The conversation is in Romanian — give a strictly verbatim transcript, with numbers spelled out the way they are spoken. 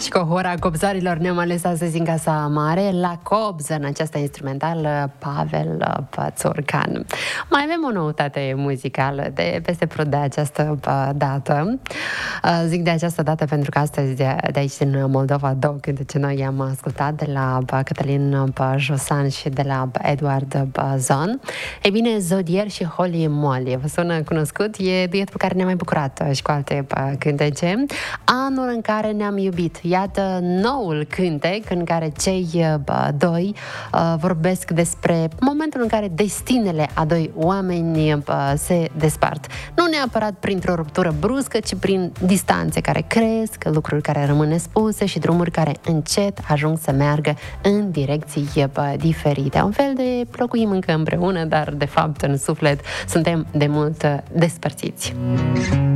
Și cu hora cobzarilor ne-am ales astăzi în Casa Mare, la Cobz, în această instrumentală, Pavel Pățurcan. Mai avem o noutate muzicală de peste prut de această dată. Zic de această dată pentru că astăzi de aici din Moldova două cântece noi i-am ascultat, de la Cătălin Josan și de la Edward Zon. Ei bine, Zodier și Holy Moly vă sună cunoscut? E duetul care ne-a mai bucurat și cu alte cântece. Anul în care ne-am iubit. Iată noul cântec în care cei bă, doi uh, vorbesc despre momentul în care destinele a doi oameni uh, se despart. Nu neapărat printr-o ruptură bruscă, ci prin distanțe care cresc, lucruri care rămân nespuse și drumuri care încet ajung să meargă în direcții bă, diferite. Un fel de locuim încă împreună, dar de fapt în suflet suntem de mult despărțiți.